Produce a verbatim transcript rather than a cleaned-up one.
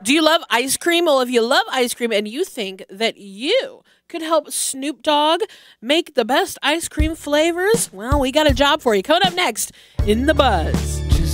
Do you love ice cream? Well, if you love ice cream and you think that you could help Snoop Dogg make the best ice cream flavors, well, we got a job for you. Coming up next in The Buzz.